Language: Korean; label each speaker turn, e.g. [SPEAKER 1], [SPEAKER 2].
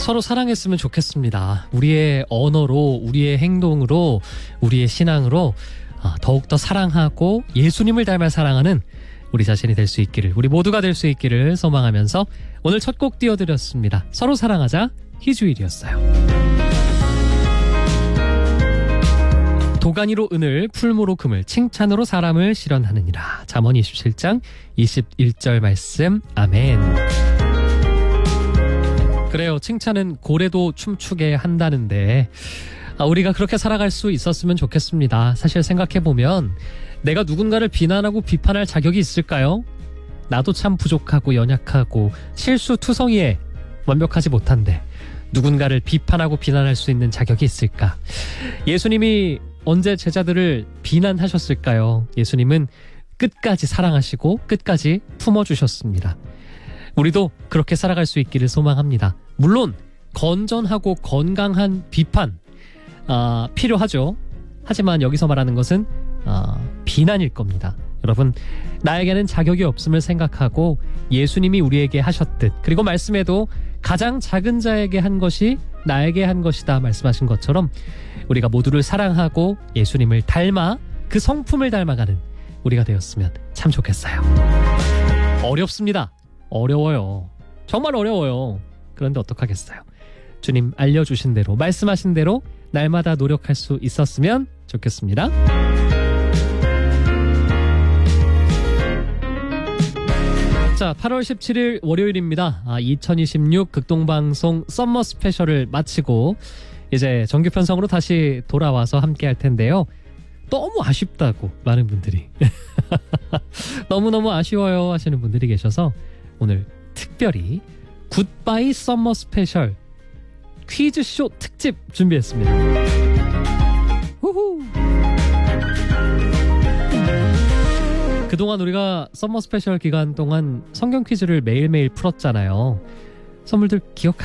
[SPEAKER 1] 서로 사랑했으면 좋겠습니다. 우리의 언어로, 우리의 행동으로, 우리의 신앙으로 더욱더 사랑하고 예수님을 닮아 사랑하는 우리 자신이 될 수 있기를, 우리 모두가 될 수 있기를 소망하면서 오늘 첫 곡 띄워드렸습니다. 서로 사랑하자, 희주일이었어요. 도가니로 은을, 풀무로 금을, 칭찬으로 사람을 실현하느니라. 잠언 27장 21절 말씀. 아멘. 그래요, 칭찬은 고래도 춤추게 한다는데 우리가 그렇게 살아갈 수 있었으면 좋겠습니다. 사실 생각해보면 내가 누군가를 비난하고 비판할 자격이 있을까요? 나도 참 부족하고 연약하고 실수투성이에 완벽하지 못한데 누군가를 비판하고 비난할 수 있는 자격이 있을까? 예수님이 언제 제자들을 비난하셨을까요? 예수님은 끝까지 사랑하시고 끝까지 품어주셨습니다. 우리도 그렇게 살아갈 수 있기를 소망합니다. 물론 건전하고 건강한 비판 필요하죠. 하지만 여기서 말하는 것은 비난일 겁니다. 여러분, 나에게는 자격이 없음을 생각하고 예수님이 우리에게 하셨듯, 그리고 말씀에도 가장 작은 자에게 한 것이 나에게 한 것이다 말씀하신 것처럼 우리가 모두를 사랑하고 예수님을 닮아 그 성품을 닮아가는 우리가 되었으면 참 좋겠어요. 어렵습니다. 어려워요. 정말 어려워요. 그런데 어떡하겠어요. 주님 알려주신 대로, 말씀하신 대로 날마다 노력할 수 있었으면 좋겠습니다. 자, 8월 17일 월요일입니다. 2026 극동방송 썸머 스페셜을 마치고 이제 정규 편성으로 다시 돌아와서 함께 할 텐데요. 너무 아쉽다고 많은 분들이 너무너무 아쉬워요 하시는 분들이 계셔서 오늘 특별히 굿바이 썸머 스페셜 퀴즈쇼 특집 준비했습니다. 후후. 그동안 우리가 썸머 스페셜 기간 동안 성경 퀴즈를 매일매일 풀었잖아요. 선물들 기억하시죠?